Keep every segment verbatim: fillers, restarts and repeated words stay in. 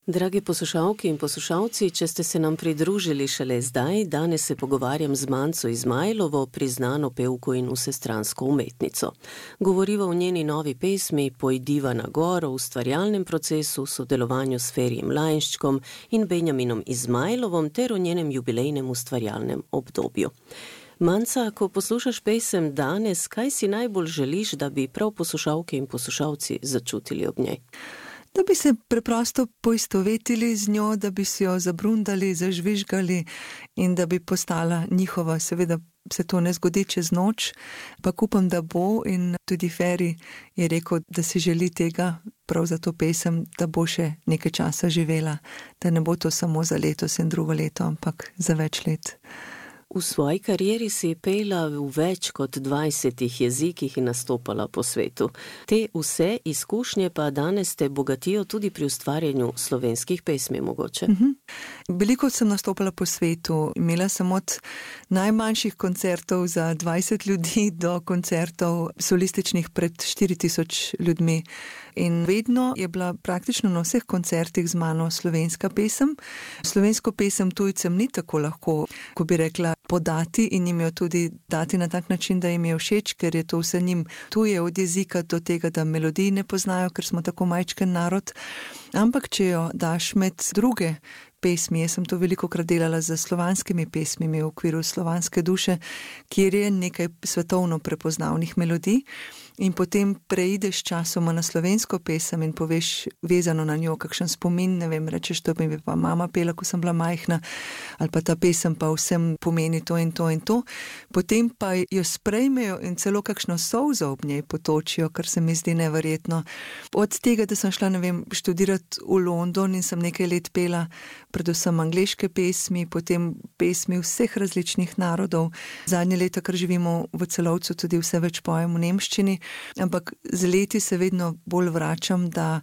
Dragi poslušalke in poslušalci, če ste se nam pridružili šele zdaj, danes se pogovarjam z Manco Izmajlovo, priznano pevko in vsestransko umetnico. Govoriva o njeni novi pesmi Pojdiva na goro, ustvarjalnem procesu, sodelovanju s Ferijem Lajnščkom in Benjaminom Izmajlovom ter o njenem jubilejnem ustvarjalnem obdobju. Manca, ko poslušaš pesem danes, kaj si najbolj želiš, da bi prav poslušalke in poslušalci začutili ob njej? Da bi se preprosto poistovetili z njo, da bi si jo zabrundali, zažvižgali in da bi postala njihova. Seveda se to ne zgodi čez noč, pa upam, da bo, in tudi Feri je rekel, da si želi tega prav za to pesem, da bo še nekaj časa živela, da ne bo to samo za letos in drugo leto, ampak za več let. V svoji karieri si pela v več kot dvajsetih jezikih in nastopala po svetu. Te vse izkušnje pa danes te bogatijo tudi pri ustvarjanju slovenskih pesmi mogoče. Mhm. Veliko sem nastopala po svetu. Imela sem od najmanjših koncertov za dvajset ljudi do koncertov solističnih pred štiri tisoč ljudmi. In vedno je bila praktično na vseh koncertih z mano slovenska pesem. Slovensko pesem tujcem ni tako lahko, ko bi rekla, podati in jim jo tudi dati na tak način, da jim je všeč, ker je to vse njim tuje, od jezika do tega, da melodij ne poznajo, ker smo tako majčken narod. Ampak če jo daš med druge pesmi, jaz sem to velikokrat delala z slovanskimi pesmimi v okviru Slovanske duše, kjer je nekaj svetovno prepoznavnih melodij, in potem preideš časoma na slovensko pesem in poveš vezano na njo kakšen spomin, ne vem, rečeš, to bi pa mama pela, ko sem bila majhna, ali pa ta pesem pa vsem pomeni to in to in to, potem pa jo sprejmejo in celo kakšno solzo ob njej potočijo, kar se mi zdi neverjetno. Od tega, da sem šla, ne vem, študirati v London in sem nekaj let pela predvsem angleške pesmi, potem pesmi vseh različnih narodov. Zadnje leta, kar živimo v Celovcu, tudi vse več pojem v nemščini, ampak z leti se vedno bolj vračam, da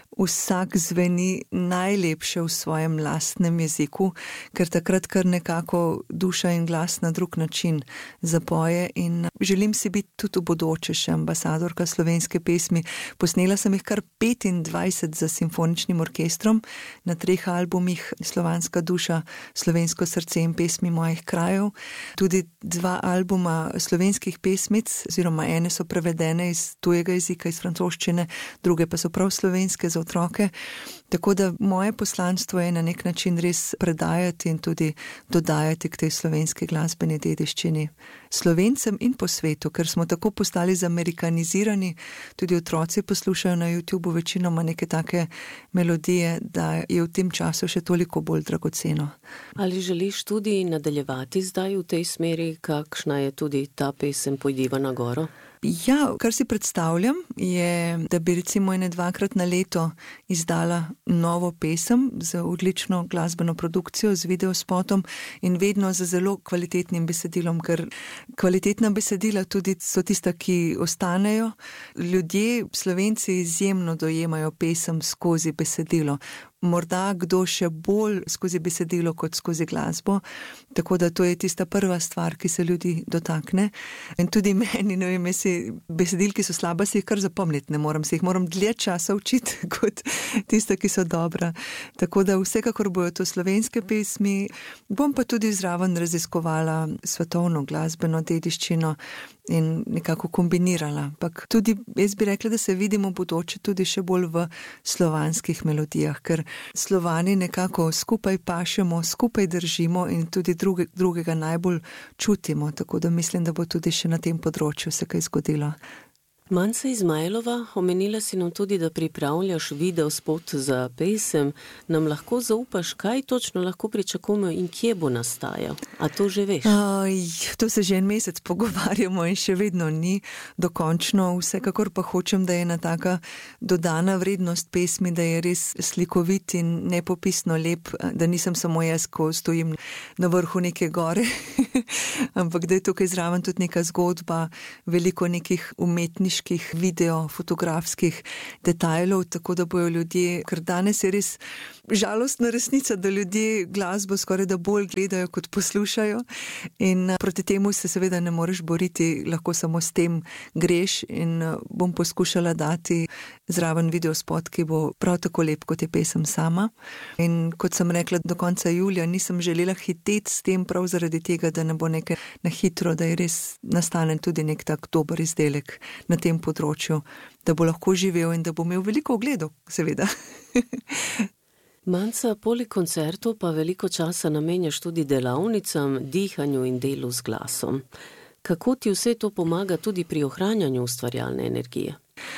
vsak zveni najlepše v svojem lastnem jeziku, ker takrat kar nekako duša in glas na drug način zapoje, in želim si biti tudi v bodoče še ambasadorka slovenske pesmi. Posnela sem jih kar petindvajset za simfoničnim orkestrom na treh albumih Slovanska duša, Slovensko srce in pesmi mojih krajev. Tudi dva albuma slovenskih pesmic, oziroma ene so prevedene iz tujega jezika, iz francoščine, druge pa so prav slovenske za otroke. Tako da moje poslanstvo je na nek način res predajati in tudi dodajati k tej slovenski glasbeni dediščini Slovencem in po svetu, ker smo tako postali zamerikanizirani, tudi otroci poslušajo na YouTubeu večinoma neke take melodije, da je v tem času še toliko bolj dragoceno. Ali želiš tudi nadaljevati zdaj v tej smeri, kakšna je tudi ta pesem Pojdiva na goro? Ja, kar si predstavljam je, da bi recimo ene dvakrat na leto izdala novo pesem z odlično glasbeno produkcijo, z videospotom in vedno z zelo kvalitetnim besedilom, ker kvalitetna besedila tudi so tista, ki ostanejo. Ljudje, Slovenci, izjemno dojemajo pesem skozi besedilo. Morda kdo še bolj skozi besedilo kot skozi glasbo, tako da to je tista prva stvar, ki se ljudi dotakne. In tudi meni, ne vem, si besedil, ki so slaba, si jih kar zapomniti ne moram, si jih moram dlje časa učiti kot tiste, ki so dobra. Tako da vsekakor bojo to slovenske pesmi, bom pa tudi zraven raziskovala svetovno glasbeno dediščino in nekako kombinirala. Ampak tudi jaz bi rekla, da se vidimo bodoče tudi še bolj v slovanskih melodijah, ker Slovani nekako skupaj pašemo, skupaj držimo in tudi druge, drugega najbolj čutimo, tako da mislim, da bo tudi še na tem področju se kaj zgodilo. Manca Izmajlova, omenila si nam tudi, da pripravljaš video spot za pesem. Nam lahko zaupaš, kaj točno lahko pričakujemo in kje bo nastajal? A to že veš? Aj, to se že en mesec pogovarjamo in še vedno ni dokončno. Vsekakor pa hočem, da je ena taka dodana vrednost pesmi, da je res slikovit in nepopisno lep, da nisem samo jaz, ko stojim na vrhu neke gore ampak da je tukaj zraven tudi neka zgodba, veliko nekih umetniških, video, fotografskih detajlov, tako da bojo ljudje, ker danes je res žalostna resnica, da ljudje glasbo skoraj da bolj gledajo, kot poslušajo in proti temu se seveda ne moreš boriti, lahko samo s tem greš in bom poskušala dati zraven videospot, ki bo prav tako lep, kot je pesem sama. In kot sem rekla, do konca julija nisem želela hiteti s tem prav zaradi tega, da ne bo nekaj na hitro, da je res nastane tudi nek tak dober izdelek na tem področju, da bo lahko živel in da bo imel veliko ogledov, seveda. Manca, poleg koncertov pa veliko časa namenjaš tudi delavnicam, dihanju in delu z glasom. Kako ti vse to pomaga tudi pri ohranjanju ustvarjalne energije?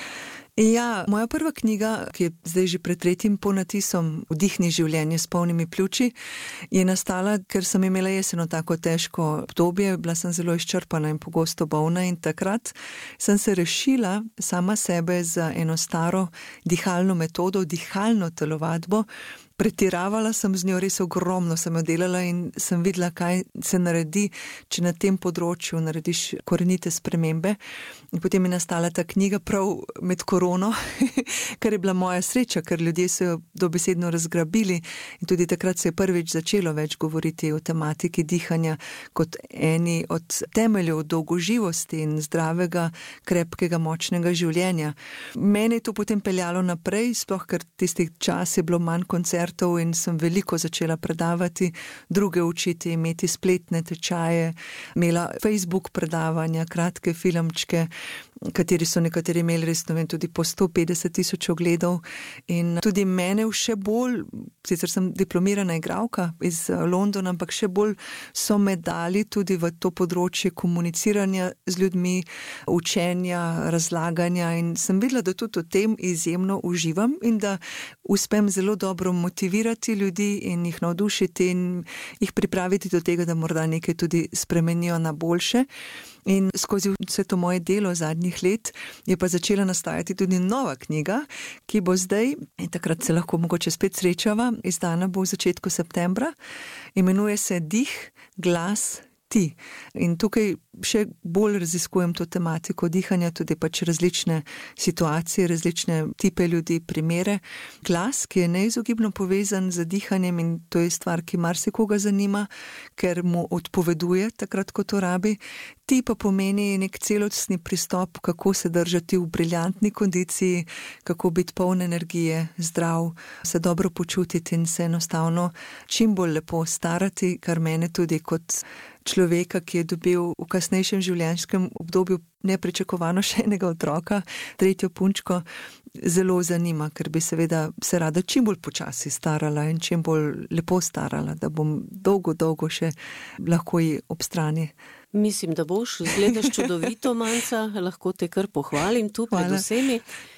Ja, moja prva knjiga, ki je zdaj že pred tretjim ponatisom Vdihni življenje s polnimi pljuči, je nastala, ker sem imela jeseno tako težko obdobje, bila sem zelo izčrpana in pogosto bolna in takrat sem se rešila sama sebe za eno staro dihalno metodo, dihalno telovadbo. Pretiravala sem z njo, res ogromno sem jo delala in sem videla, kaj se naredi, če na tem področju narediš korenite spremembe. In potem je nastala ta knjiga prav med korono, kar je bila moja sreča, ker ljudje so jo dobesedno razgrabili in tudi takrat se je prvič začelo več govoriti o tematiki dihanja kot eni od temeljev dolgoživosti in zdravega, krepkega, močnega življenja. Mene je to potem peljalo naprej, sploh ker tistih čas je bilo manj koncertov in sem veliko začela predavati, druge učiti, imeti spletne tečaje, imela Facebook predavanja, kratke filmčke, kateri so nekateri imeli res, ne vem, tudi po sto petdeset tisoč ogledov in tudi mene še bolj, sicer sem diplomirana igralka iz Londona, ampak še bolj so me dali tudi v to področje komuniciranja z ljudmi, učenja, razlaganja in sem videla, da tudi v tem izjemno uživam in da uspem zelo dobro motivirati ljudi in jih navdušiti in jih pripraviti do tega, da morda nekaj tudi spremenijo na boljše. In skozi vse to moje delo zadnjih let je pa začela nastajati tudi nova knjiga, ki bo zdaj, in takrat se lahko mogoče spet srečava, izdana bo v začetku septembra, imenuje se Dih, glas, ti. In tukaj še bolj raziskujem to tematiko dihanja, tudi pač različne situacije, različne tipe ljudi, primere. Glas, ki je neizogibno povezan z dihanjem in to je stvar, ki marsikoga zanima, ker mu odpoveduje takrat, ko to rabi. Ti pa pomeni nek celostni pristop, kako se držati v briljantni kondiciji, kako biti poln energije, zdrav, se dobro počutiti in se enostavno čim bolj lepo starati, kar mene tudi kot človeka, ki je dobil v kasnejšem življenjskem obdobju nepričakovano še enega otroka, tretjo punčko, zelo zanima, ker bi seveda se rada čim bolj počasi starala in čim bolj lepo starala, da bom dolgo, dolgo še lahko ji ob strani. Mislim, da boš, izgledaš čudovito, Manca, lahko te kar pohvalim tu pred vsemi.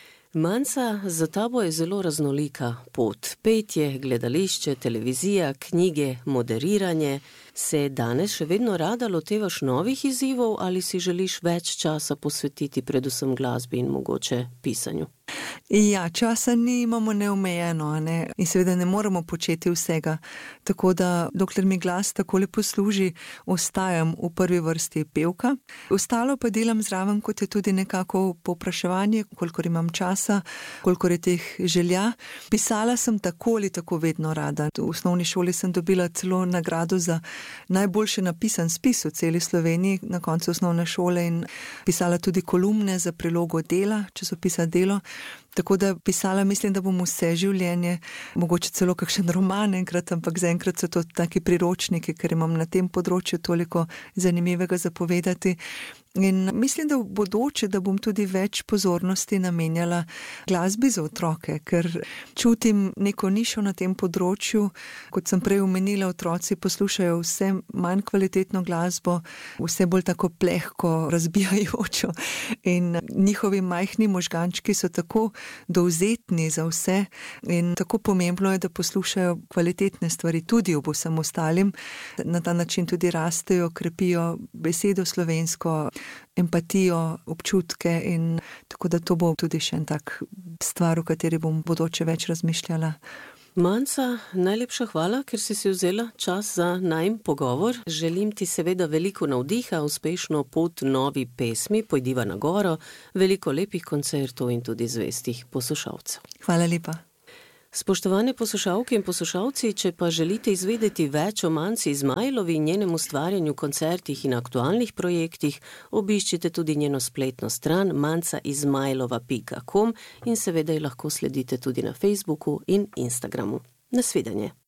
Manca, za tabo je zelo raznolika pot. Petje, gledališče, televizija, knjige, moderiranje. Se danes še vedno rada lotevaš novih izzivov ali si želiš več časa posvetiti predvsem glasbi in mogoče pisanju? Ja, časa ni, imamo neomejeno, ne? In seveda ne moremo početi vsega. Tako da, dokler mi glas takole posluži, ostajam v prvi vrsti pevka. Ostalo pa delam zraven, kot je tudi nekako povpraševanje, kolikor imam časa, kolikor je teh želja. Pisala sem tako ali tako vedno rada. V osnovni šoli sem dobila celo nagrado za najboljše napisan spis v celi Sloveniji na koncu osnovne šole in pisala tudi kolumne za prilogo Dela, časopisa Delo. Tako da pisala mislim, da bom vse življenje, mogoče celo kakšen roman enkrat, ampak zaenkrat so to taki priročniki, ker imam na tem področju toliko zanimivega zapovedati. In mislim, da v bodoče, da bom tudi več pozornosti namenjala glasbi za otroke, ker čutim neko nišo na tem področju. Kot sem prej omenila, otroci poslušajo vse manj kvalitetno glasbo, vse bolj tako plehko, razbijajočo in njihovi majhni možgančki so tako dovzetni za vse in tako pomembno je, da poslušajo kvalitetne stvari tudi ob vsem ostalim. Na ta način tudi rastejo, krepijo besedo slovensko, empatijo, občutke in tako da to bo tudi še en tak stvar, o kateri bom bodoče več razmišljala. Manca, najlepša hvala, ker si si vzela čas za najin pogovor. Želim ti seveda veliko navdiha, uspešno pot novi pesmi, pojdiva na goro, veliko lepih koncertov in tudi zvestih poslušalcev. Hvala lepa. Spoštovane poslušalke in poslušalci, če pa želite izvedeti več o Manci Izmajlovi in njenem ustvarjanju, koncertih in aktualnih projektih, obiščite tudi njeno spletno stran manca izmajlova pika com in seveda ji lahko sledite tudi na Facebooku in Instagramu. Nasvidenje.